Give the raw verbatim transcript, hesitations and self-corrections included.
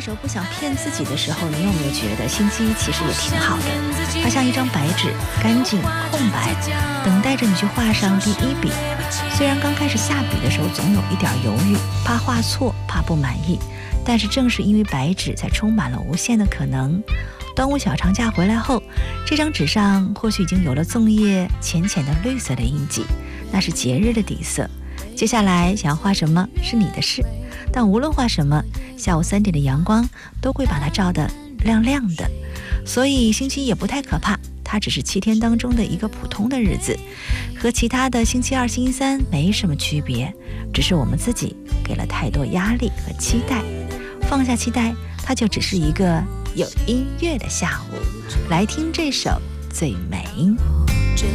时候不想骗自己的时候，你有没有觉得星期一其实也挺好的？它像一张白纸，干净空白，等待着你去画上第一笔。虽然刚开始下笔的时候总有一点犹豫，怕画错，怕不满意，但是正是因为白纸才充满了无限的可能。端午小长假回来后，这张纸上或许已经有了粽叶浅浅的绿色的印记，那是节日的底色。接下来想要画什么是你的事，但无论画什么，下午三点的阳光都会把它照得亮亮的。所以星期一也不太可怕，它只是七天当中的一个普通的日子，和其他的星期二、星期三没什么区别，只是我们自己给了太多压力和期待。放下期待，它就只是一个有音乐的下午。来听这首《最美》。